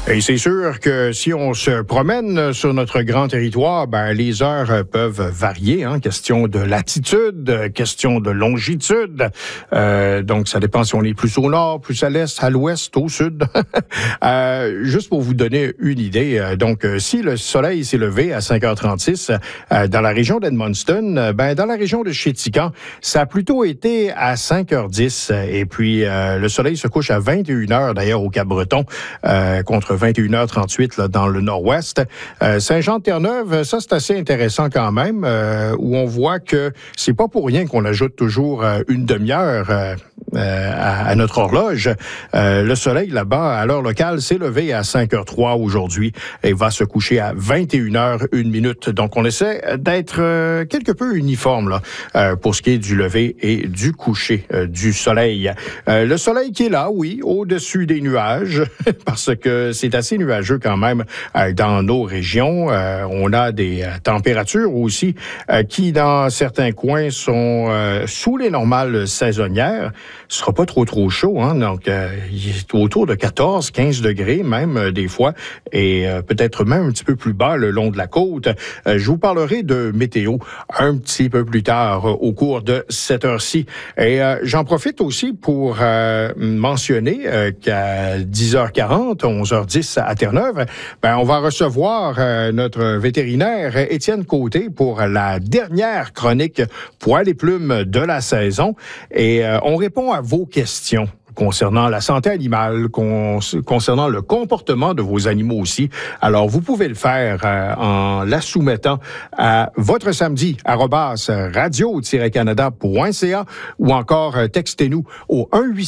Et c'est sûr que si on se promène sur notre grand territoire, les heures peuvent varier. Question de latitude, question de longitude. Donc, ça dépend si on est plus au nord, plus à l'est, à l'ouest, au sud. Juste pour vous donner une idée, si le soleil s'est levé à 5h36 dans la région d'Edmundston, dans la région de Chéticamp, ça a plutôt été à 5h10. Et puis, le soleil se couche à 21h, d'ailleurs, au Cap-Breton, contre 21h38 là, dans le nord-ouest. Saint-Jean-de-Terre-Neuve, ça, c'est assez intéressant quand même, où on voit que c'est pas pour rien qu'on ajoute toujours une demi-heure à notre horloge. Le soleil, là-bas, à l'heure locale, s'est levé à 5h03 aujourd'hui et va se coucher à 21h01. Donc, on essaie d'être quelque peu uniforme là, pour ce qui est du lever et du coucher du soleil. Le soleil qui est là, oui, au-dessus des nuages, parce que c'est assez nuageux quand même dans nos régions. On a des températures aussi qui, dans certains coins, sont sous les normales saisonnières. Ce sera pas trop chaud, donc il est autour de 14, 15 degrés même des fois, et peut-être même un petit peu plus bas le long de la côte. Je vous parlerai de météo un petit peu plus tard au cours de cette heure-ci. Et j'en profite aussi pour mentionner qu'à 10h40, 11h10 à Terre-Neuve, on va recevoir notre vétérinaire Étienne Côté pour la dernière chronique Poils et plumes de la saison. Et on répond à vos questions concernant la santé animale, concernant le comportement de vos animaux aussi. Alors, vous pouvez le faire en la soumettant à votre samedi @radio-canada.ca ou encore textez-nous au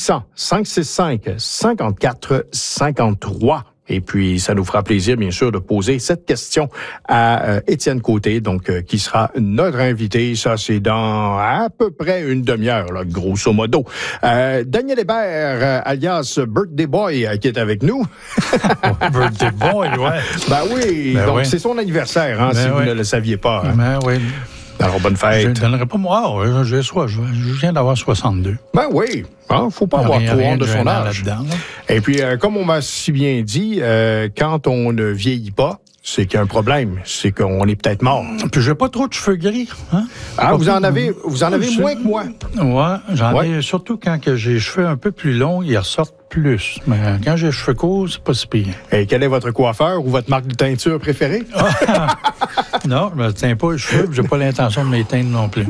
1-800-565-5453. Et puis, ça nous fera plaisir, bien sûr, de poser cette question à Étienne Côté, qui sera notre invité. Ça, c'est dans à peu près une demi-heure, là, grosso modo. Daniel Hébert, alias Birthday Boy, qui est avec nous. Birthday Boy, ouais. Oui, c'est son anniversaire, si vous ne le saviez pas. Oui. Alors, bonne fête. Je ne donnerai pas moi. Je viens d'avoir 62. Oui. Faut pas avoir trop honte de son âge. Et puis, comme on m'a si bien dit, quand on ne vieillit pas, c'est qu'il y a un problème. C'est qu'on est peut-être mort. Puis j'ai pas trop de cheveux gris. Vous en avez moins que moi. Ouais, j'en ai, surtout quand j'ai les cheveux un peu plus longs, ils ressortent plus. Mais quand j'ai les cheveux courts, c'est pas si pire. Et quel est votre coiffeur ou votre marque de teinture préférée? Non, je me teins pas les cheveux, j'ai pas l'intention de me les teindre non plus.